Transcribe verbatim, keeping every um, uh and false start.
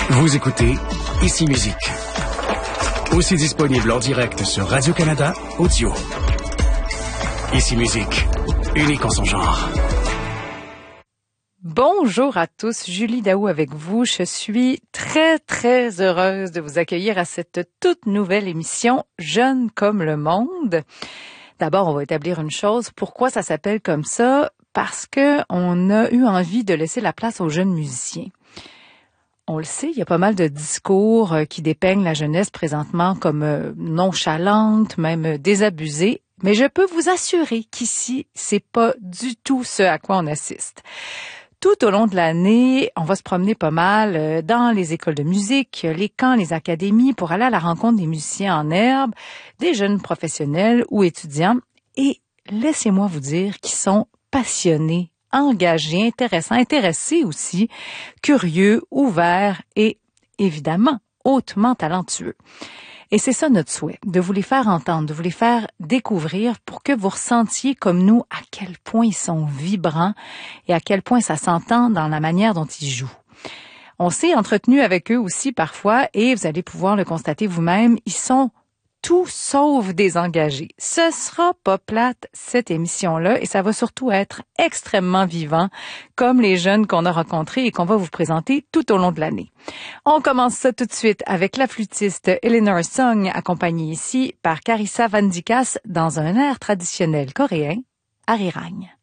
Vous écoutez Ici Musique. Aussi disponible en direct sur Radio-Canada Audio. Ici Musique, unique en son genre. Bonjour à tous, Julie Daou avec vous. Je suis très, très heureuse de vous accueillir à cette toute nouvelle émission Jeunes comme le monde. D'abord, on va établir une chose. Pourquoi ça s'appelle comme ça? Parce que on a eu envie de laisser la place aux jeunes musiciens. On le sait, il y a pas mal de discours qui dépeignent la jeunesse présentement comme nonchalante, même désabusée. Mais je peux vous assurer qu'ici, c'est pas du tout ce à quoi on assiste. Tout au long de l'année, on va se promener pas mal dans les écoles de musique, les camps, les académies pour aller à la rencontre des musiciens en herbe, des jeunes professionnels ou étudiants. Et laissez-moi vous dire qu'ils sont passionnés, engagés, intéressants, intéressés aussi, curieux, ouverts et évidemment hautement talentueux. Et c'est ça notre souhait, de vous les faire entendre, de vous les faire découvrir pour que vous ressentiez comme nous à quel point ils sont vibrants et à quel point ça s'entend dans la manière dont ils jouent. On s'est entretenu avec eux aussi parfois et vous allez pouvoir le constater vous-même, ils sont tout sauf désengagés. Ce sera pas plate, cette émission-là, et ça va surtout être extrêmement vivant, comme les jeunes qu'on a rencontrés et qu'on va vous présenter tout au long de l'année. On commence ça tout de suite avec la flûtiste Eleanor Song, accompagnée ici par Carissa Van Dikas dans un air traditionnel coréen, Arirang.